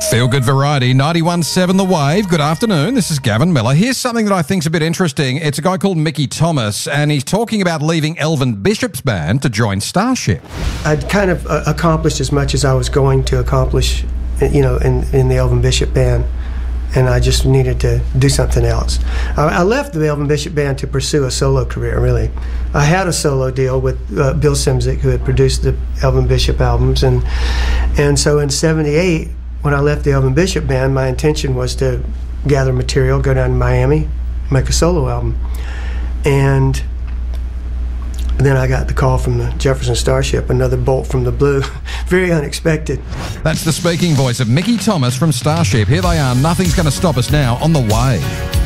Feel Good Variety, 91.7 The Wave. Good afternoon, this is Gavin Miller. Here's something that I think's a bit interesting. It's a guy called Mickey Thomas, and he's talking about leaving Elvin Bishop's band to join Starship. I'd kind of accomplished as much as I was going to accomplish, in the Elvin Bishop band, and I just needed to do something else. I left the Elvin Bishop band to pursue a solo career, really. I had a solo deal with Bill Szymczyk, who had produced the Elvin Bishop albums, and so in '78, when I left the Elvin Bishop band, my intention was to gather material, go down to Miami, make a solo album. And then I got the call from the Jefferson Starship, another bolt from the blue, very unexpected. That's the speaking voice of Mickey Thomas from Starship. Here they are, Nothing's Gonna Stop Us Now on The Wave.